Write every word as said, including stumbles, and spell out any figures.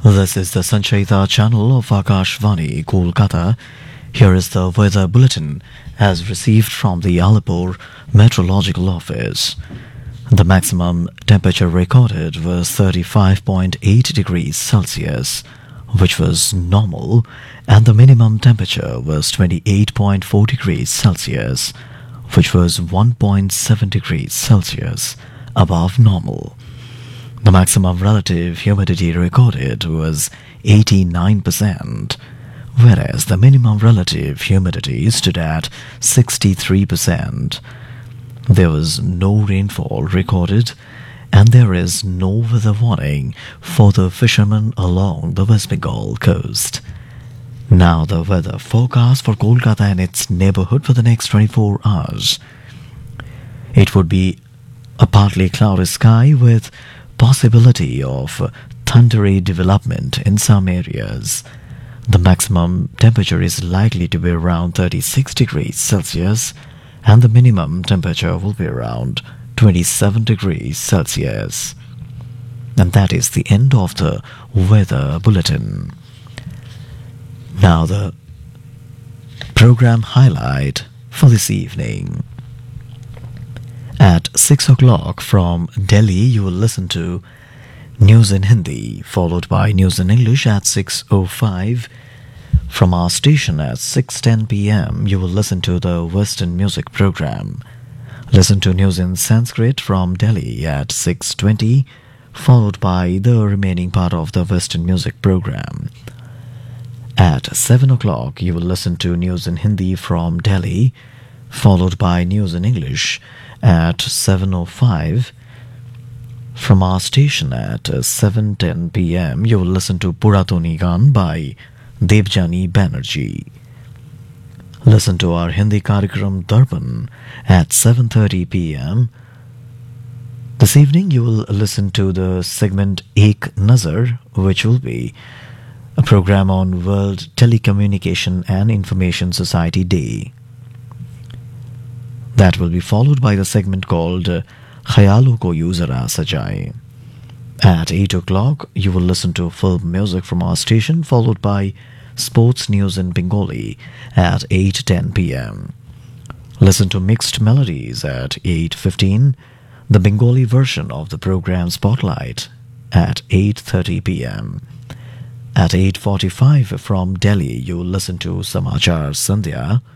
This is the Sanchayita channel of Akashvani, Kolkata. Here is the weather bulletin as received from the Alipur Meteorological Office. The maximum temperature recorded was thirty-five point eight degrees Celsius, which was normal, and the minimum temperature was twenty-eight point four degrees Celsius, which was one point seven degrees Celsius above normal. The maximum relative humidity recorded was eighty-nine percent, whereas the minimum relative humidity stood at sixty-three percent. There was no rainfall recorded, and there is no weather warning for the fishermen along the West Bengal coast. Now the weather forecast for Kolkata and its neighborhood for the next twenty-four hours. It would be a partly cloudy sky with possibility of thundery development in some areas. The maximum temperature is likely to be around thirty-six degrees Celsius, and the minimum temperature will be around twenty-seven degrees Celsius. And that is the end of the weather bulletin. Now the program highlight for this evening. At six o'clock from Delhi, you will listen to News in Hindi, followed by News in English at six oh five. From our station at six ten p m, you will listen to the Western Music Program. Listen to News in Sanskrit from Delhi at six twenty, followed by the remaining part of the Western Music Program. At seven o'clock, you will listen to News in Hindi from Delhi, followed by News in English at seven oh five. From our station at seven ten p m, you will listen to Puratoni Gan by Devjani Banerjee. Listen to our Hindi Karikram Darpan at seven thirty p m. This evening you will listen to the segment Ek Nazar, which will be a program on World Telecommunication and Information Society Day. That will be followed by the segment called Khayalon Ko Yun Zara Sajaye. At eight o'clock, you will listen to film music from our station, followed by sports news in Bengali at eight ten p m. Listen to mixed melodies at eight fifteen, the Bengali version of the program Spotlight at eight thirty p m. At eight forty-five from Delhi, you will listen to Samachar Sandhya,